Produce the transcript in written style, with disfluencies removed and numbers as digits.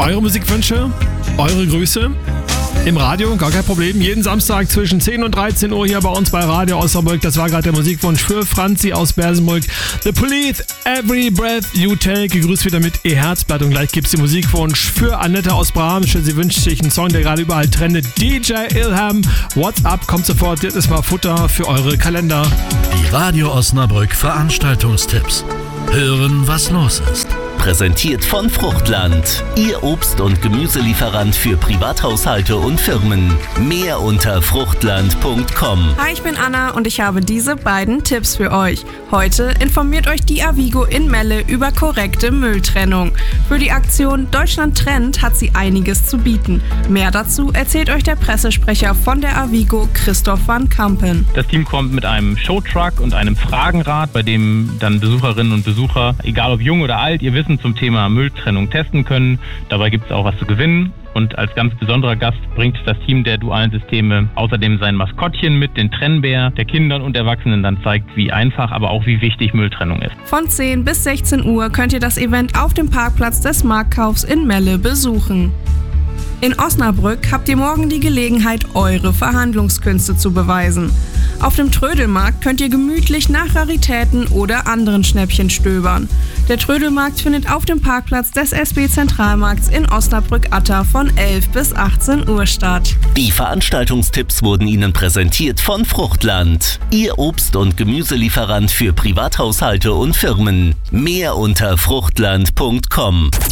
Eure Musikwünsche, eure Grüße im Radio, gar kein Problem. Jeden Samstag zwischen 10 und 13 Uhr hier bei uns bei Radio Osnabrück. Das war gerade der Musikwunsch für Franzi aus Bersenbrück. The Police, Every Breath You Take. Gegrüßt wieder mit Ihr Herzblatt. Und gleich gibt es den Musikwunsch für Annette aus Bramsche. Sie wünscht sich einen Song, der gerade überall trendet. DJ Ilham, What's Up, kommt sofort. Jetzt ist mal Futter für eure Kalender. Die Radio Osnabrück Veranstaltungstipps. Hören, was los ist. Präsentiert von Fruchtland, Ihr Obst- und Gemüselieferant für Privathaushalte und Firmen. Mehr unter fruchtland.com. Hi, ich bin Anna und ich habe diese beiden Tipps für euch. Heute informiert euch die Avigo in Melle über korrekte Mülltrennung. Für die Aktion Deutschland trennt hat sie einiges zu bieten. Mehr dazu erzählt euch der Pressesprecher von der Avigo, Christoph van Kampen. Das Team kommt mit einem Showtruck und einem Fragenrad, bei dem dann Besucherinnen und Besucher, egal ob jung oder alt, ihr Wissen zum Thema Mülltrennung testen können. Dabei gibt es auch was zu gewinnen. Und als ganz besonderer Gast bringt das Team der dualen Systeme außerdem sein Maskottchen mit, den Trennbär, der Kindern und Erwachsenen dann zeigt, wie einfach, aber auch wie wichtig Mülltrennung ist. Von 10 bis 16 Uhr könnt ihr das Event auf dem Parkplatz des Marktkaufs in Melle besuchen. In Osnabrück habt ihr morgen die Gelegenheit, eure Verhandlungskünste zu beweisen. Auf dem Trödelmarkt könnt ihr gemütlich nach Raritäten oder anderen Schnäppchen stöbern. Der Trödelmarkt findet auf dem Parkplatz des SB Zentralmarkts in Osnabrück-Atta von 11 bis 18 Uhr statt. Die Veranstaltungstipps wurden Ihnen präsentiert von Fruchtland, Ihr Obst- und Gemüselieferant für Privathaushalte und Firmen. Mehr unter fruchtland.com.